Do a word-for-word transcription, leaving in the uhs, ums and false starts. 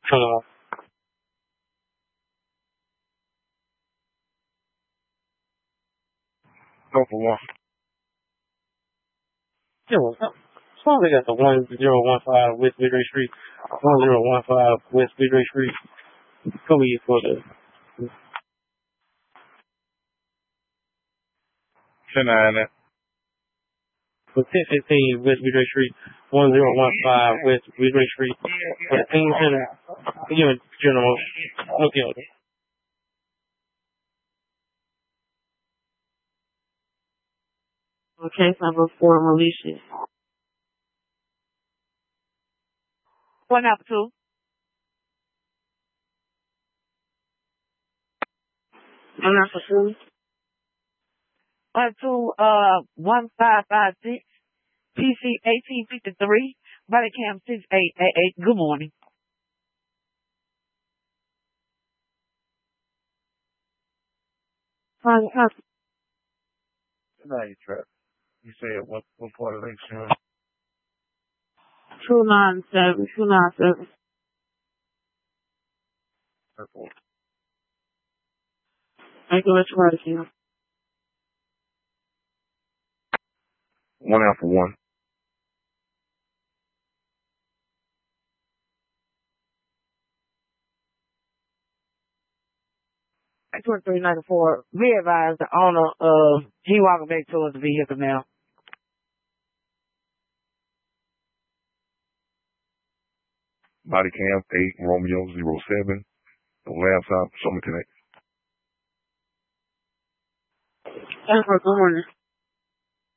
Hello. Go for one. Yeah, what's up? Probably got the one zero one five West Midway Street. One zero one five West Midway Street. Go be for the ten nine. For ten fifteen West Midway Street. One zero one five West Midway Street. For the team center. You know, general. Okay. Okay, number four, Malaysia. One after two. One after two. One two, uh, one five five six. P C eighteen fifty three. Body cam six eight eight eight. Good morning. Fine, uh, Now you trap. You said what what part of the insurance? two nine seven, two nine seven. Purple. Thank you, Mister Martin. One out for one. twenty-three ninety-four. Be advised, the owner of he walking back towards the vehicle now. Body cam eight Romeo zero seven. The laptop, show me connect. Thank you, good morning.